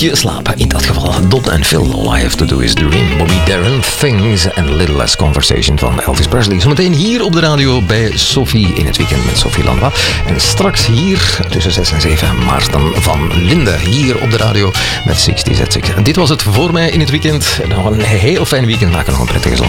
minuutje slapen. In dat geval Don en Phil. All I have to do is dream. Bobby Darin, Things and a Little Less Conversation van Elvis Presley. Zometeen hier op de radio bij Sophie in het weekend met Sophie Lanois. En straks hier tussen 6 en 7 Maarten van Linde. Hier op de radio met 60 Z6. En dit was het voor mij in het weekend. Nog een heel fijn weekend maken. Nog een prettige zondag.